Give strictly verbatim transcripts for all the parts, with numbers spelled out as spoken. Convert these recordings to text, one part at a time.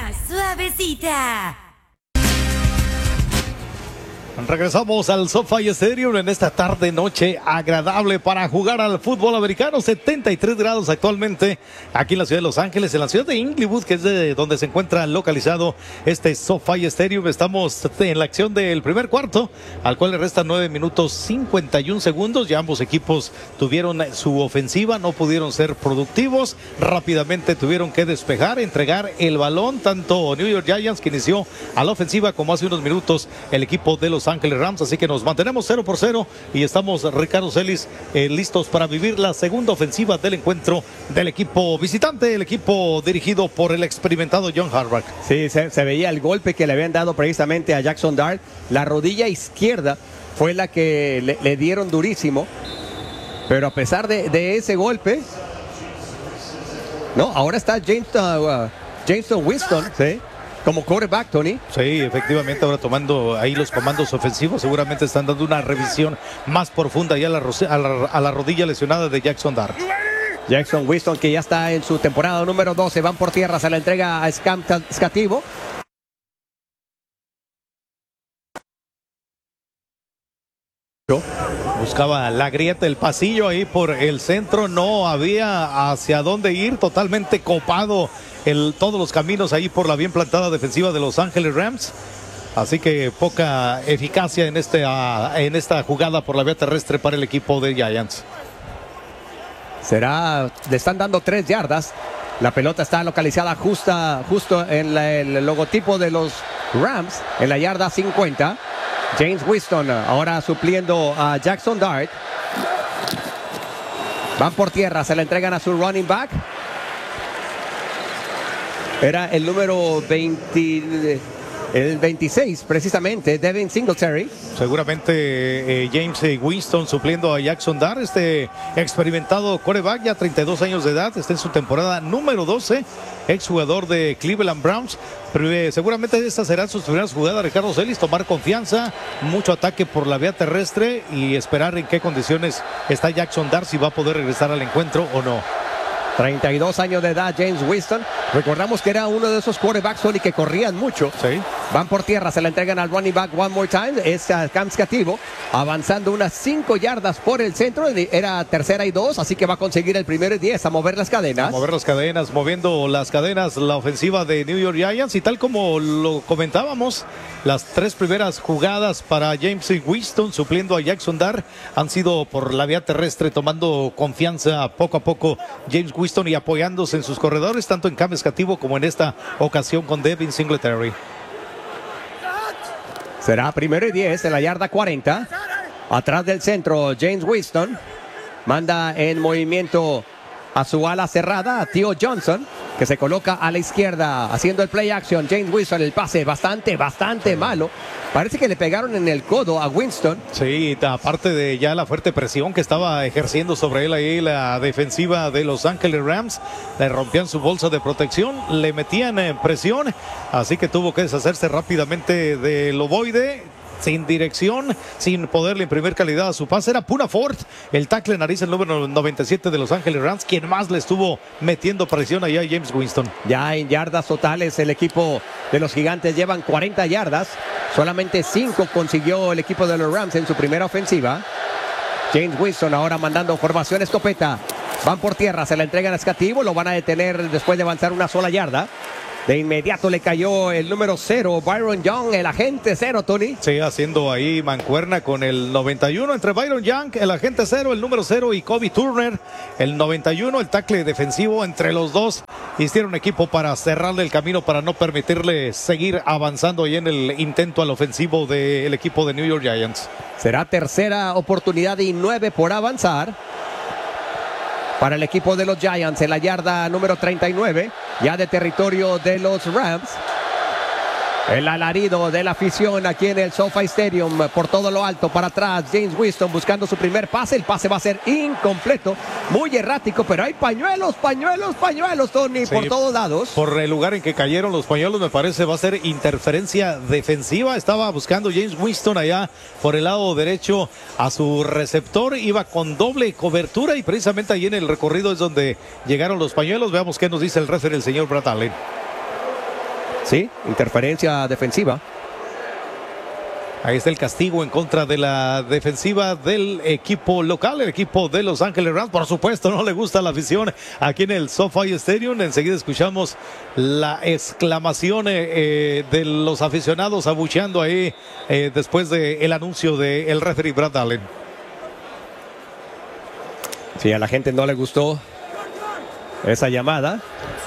La Suavecita. Regresamos al SoFi Stadium en esta tarde noche agradable para jugar al fútbol americano. setenta y tres grados actualmente aquí en la ciudad de Los Ángeles, en la ciudad de Inglewood, que es de donde se encuentra localizado este SoFi Stadium. Estamos en la acción del primer cuarto, al cual le restan nueve minutos cincuenta y un segundos. Ya ambos equipos tuvieron su ofensiva, no pudieron ser productivos. Rápidamente tuvieron que despejar, entregar el balón, tanto New York Giants, que inició a la ofensiva, como hace unos minutos el equipo de los Ángeles Rams. Así que nos mantenemos cero por cero y estamos, Ricardo Celis, eh, listos para vivir la segunda ofensiva del encuentro del equipo visitante, el equipo dirigido por el experimentado John Harbaugh. Sí, se, se veía el golpe que le habían dado precisamente a Jackson Dart. La rodilla izquierda fue la que le, le dieron durísimo, pero a pesar de, de ese golpe, no, ahora está James, uh, Jameson Winston, ¿sí?, como quarterback, Tony. Sí, efectivamente, ahora tomando ahí los comandos ofensivos. Seguramente están dando una revisión más profunda ya a la, a la, a la rodilla lesionada de Jackson Dart. Jackson Winston, que ya está en su temporada número doce, van por tierra, se la entrega a Scam Scativo. Buscaba la grieta, el pasillo ahí por el centro, no había hacia dónde ir, totalmente copado el, todos los caminos ahí por la bien plantada defensiva de Los Ángeles Rams. Así que poca eficacia en, este, uh, en esta jugada por la vía terrestre para el equipo de Giants. Será, le están dando tres yardas. La pelota está localizada justa, justo en la, el logotipo de los Rams, en la yarda cincuenta. James Winston ahora supliendo a Jackson Dart. Van por tierra, se la entregan a su running back. Era el número veinte, el veintiséis precisamente, Devin Singletary. Seguramente eh, James Winston supliendo a Jackson Dart, este experimentado quarterback, ya treinta y dos años de edad, está en su temporada número doce, exjugador de Cleveland Browns. Pero, eh, seguramente estas serán sus primeras jugadas, Ricardo Celis, tomar confianza, mucho ataque por la vía terrestre y esperar en qué condiciones está Jackson Dart, si va a poder regresar al encuentro o no. treinta y dos años de edad, James Winston. Recordamos que era uno de esos quarterbacks, Sony, que corrían mucho. Sí. Van por tierra, se la entregan al running back one more time. Es uh, Cam Scativo, avanzando unas cinco yardas por el centro. Era tercera y dos, así que va a conseguir el primero y diez, a mover las cadenas. A mover las cadenas, moviendo las cadenas la ofensiva de New York Giants. Y tal como lo comentábamos, las tres primeras jugadas para James Winston supliendo a Jackson Dart han sido por la vía terrestre, tomando confianza poco a poco James Winston y apoyándose en sus corredores, tanto en Cam Scativo como en esta ocasión con Devin Singletary. Será primero y diez en la yarda cuarenta. Atrás del centro, James Winston manda en movimiento a su ala cerrada, a Theo Johnson, que se coloca a la izquierda haciendo el play action. James Winston, el pase bastante, bastante sí. malo. Parece que le pegaron en el codo a Winston. Sí, aparte de ya la fuerte presión que estaba ejerciendo sobre él ahí la defensiva de Los Ángeles Rams, le rompían su bolsa de protección, le metían en presión, así que tuvo que deshacerse rápidamente del ovoide. Sin dirección, sin poderle imprimir calidad a su pase. Era Poona Ford, el tackle nariz, el número noventa y siete de Los Ángeles Rams, quien más le estuvo metiendo presión allá a James Winston. Ya en yardas totales, el equipo de los Gigantes llevan cuarenta yardas. Solamente cinco consiguió el equipo de los Rams en su primera ofensiva. James Winston ahora mandando formación escopeta. Van por tierra, se la entregan a Scativo, lo van a detener después de avanzar una sola yarda. De inmediato le cayó el número cero, Byron Young, el agente cero, Tony. Sí, haciendo ahí mancuerna con el noventa y uno entre Byron Young, el agente cero, el número cero, y Kobe Turner, el noventa y uno, el tackle defensivo. Entre los dos hicieron equipo para cerrarle el camino, para no permitirle seguir avanzando ahí en el intento al ofensivo del equipo de New York Giants. Será tercera oportunidad y nueve por avanzar para el equipo de los Giants en la yarda número treinta y nueve, ya de territorio de los Rams. El alarido de la afición aquí en el SoFi Stadium, por todo lo alto, para atrás, James Winston buscando su primer pase. El pase va a ser incompleto, muy errático, pero hay pañuelos, pañuelos, pañuelos, Tony, sí, por todos lados. Por el lugar en que cayeron los pañuelos, me parece va a ser interferencia defensiva. Estaba buscando James Winston allá por el lado derecho a su receptor, iba con doble cobertura y precisamente ahí en el recorrido es donde llegaron los pañuelos. Veamos qué nos dice el referee, el señor Brad Allen. Sí, interferencia defensiva. Ahí está el castigo en contra de la defensiva del equipo local, el equipo de Los Ángeles Rams. Por supuesto, no le gusta la afición aquí en el SoFi Stadium. Enseguida escuchamos la exclamación eh, de los aficionados abucheando ahí eh, después del anuncio del referee Brad Allen. Sí, a la gente no le gustó esa llamada.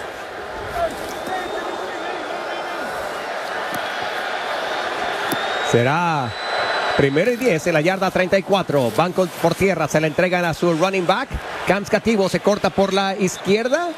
Será primero y diez en la yarda treinta y cuatro. Van con, por tierra, se la entregan a su running back. Camps Cativo se corta por la izquierda,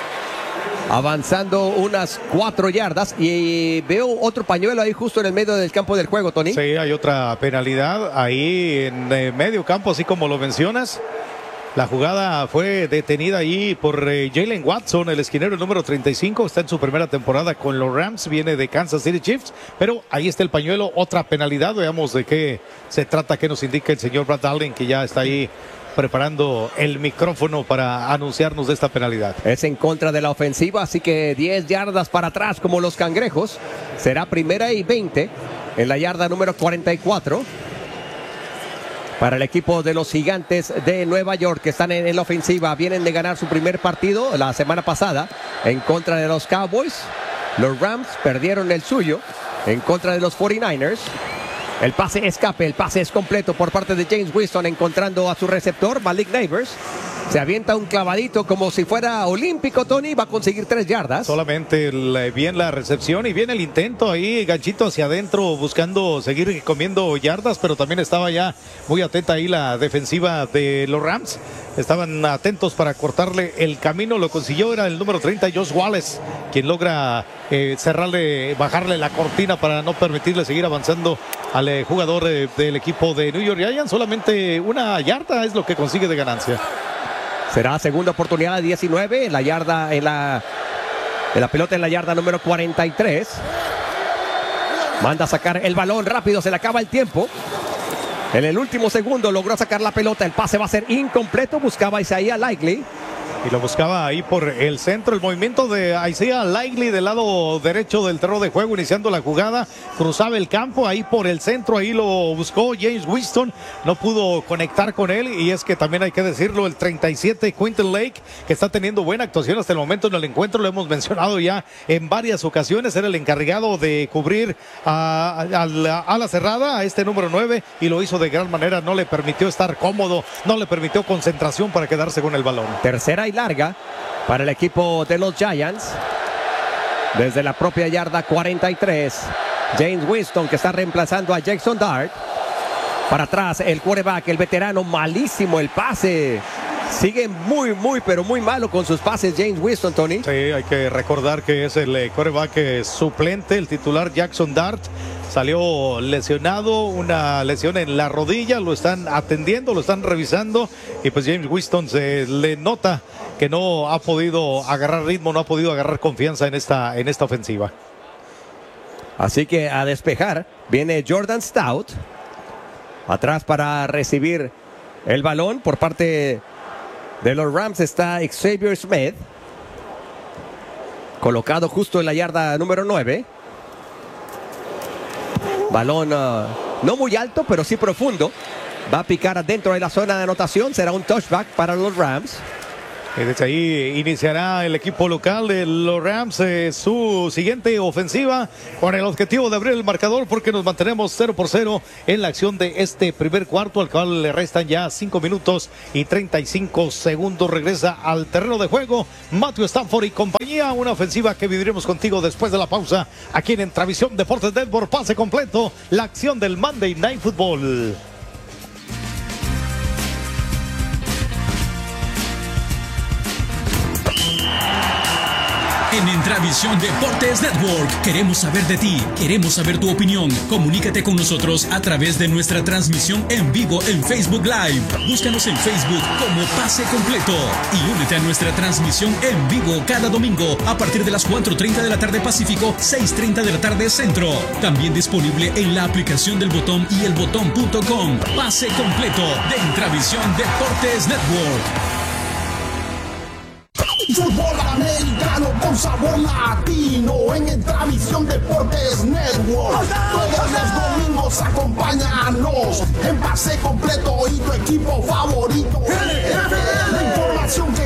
avanzando unas cuatro yardas. Y veo otro pañuelo ahí justo en el medio del campo del juego, Tony. Sí, hay otra penalidad ahí en eh, medio campo, así como lo mencionas. La jugada fue detenida ahí por eh, Jalen Watson, el esquinero el número treinta y cinco. Está en su primera temporada con los Rams, viene de Kansas City Chiefs. Pero ahí está el pañuelo, otra penalidad. Veamos de qué se trata, qué nos indica el señor Brad Allen, que ya está ahí preparando el micrófono para anunciarnos de esta penalidad. Es en contra de la ofensiva, así que diez yardas para atrás como los cangrejos. Será primera y veinte en la yarda número cuarenta y cuatro. Para el equipo de los Gigantes de Nueva York, que están en, en la ofensiva. Vienen de ganar su primer partido la semana pasada en contra de los Cowboys. Los Rams perdieron el suyo en contra de los cuarenta y nueve ers. El pase escape, el pase es completo por parte de James Winston, encontrando a su receptor, Malik Neighbors. Se avienta un clavadito como si fuera olímpico, Tony. Va a conseguir tres yardas. Solamente el, bien la recepción y bien el intento ahí, ganchito hacia adentro, buscando seguir comiendo yardas, pero también estaba ya muy atenta ahí la defensiva de los Rams. Estaban atentos para cortarle el camino. Lo consiguió, era el número treinta, Josh Wallace, quien logra eh, cerrarle, bajarle la cortina para no permitirle seguir avanzando al eh, jugador eh, del equipo de New York Giants. Solamente una yarda es lo que consigue de ganancia. Será segunda oportunidad de diecinueve en la yarda, en la, en la pelota en la yarda número cuarenta y tres. Manda a sacar el balón rápido, se le acaba el tiempo. En el último segundo logró sacar la pelota, el pase va a ser incompleto, buscaba a Isaiah Likely. Y lo buscaba ahí por el centro. El movimiento de Isaiah Likely del lado derecho del terreno de juego, iniciando la jugada. Cruzaba el campo ahí por el centro. Ahí lo buscó James Winston. No pudo conectar con él. Y es que también hay que decirlo, el treinta y siete, Quinton Lake, que está teniendo buena actuación hasta el momento en el encuentro. Lo hemos mencionado ya en varias ocasiones. Era el encargado de cubrir a, a, a la ala cerrada, a este número nueve. Y lo hizo de gran manera. No le permitió estar cómodo. No le permitió concentración para quedarse con el balón. Tercera y larga para el equipo de los Giants. Desde la propia yarda cuarenta y tres. James Winston, que está reemplazando a Jackson Dart. Para atrás el quarterback, el veterano, malísimo el pase. Sigue muy, muy, pero muy malo con sus pases James Winston, Tony. Sí, hay que recordar que es el eh, quarterback eh, suplente, el titular Jackson Dart. Salió lesionado, una lesión en la rodilla, lo están atendiendo, lo están revisando. Y pues James Winston se le nota que no ha podido agarrar ritmo, no ha podido agarrar confianza en esta, en esta ofensiva. Así que a despejar viene Jordan Stout. Atrás para recibir el balón por parte de los Rams está Xavier Smith, colocado justo en la yarda número nueve. Balón uh, no muy alto, pero sí profundo. Va a picar adentro de la zona de anotación. Será un touchback para los Rams. Y desde ahí iniciará el equipo local de los Rams eh, su siguiente ofensiva con el objetivo de abrir el marcador, porque nos mantenemos cero por cero en la acción de este primer cuarto, al cual le restan ya cinco minutos y treinta y cinco segundos. Regresa al terreno de juego Matthew Stafford y compañía. Una ofensiva que viviremos contigo después de la pausa aquí en Entravisión Deportes Network. Pase completo, la acción del Monday Night Football. En Entravisión Deportes Network queremos saber de ti, queremos saber tu opinión. Comunícate con nosotros a través de nuestra transmisión en vivo en Facebook Live. Búscanos en Facebook como Pase Completo y únete a nuestra transmisión en vivo cada domingo a partir de las cuatro treinta de la tarde Pacífico, seis treinta de la tarde Centro. También disponible en la aplicación del Botón y el botón punto com. Pase Completo de Entravisión Deportes Network. Fútbol americano con sabor latino en Entravisión Deportes Network. Todos los domingos acompáñanos en pase completo y tu equipo favorito.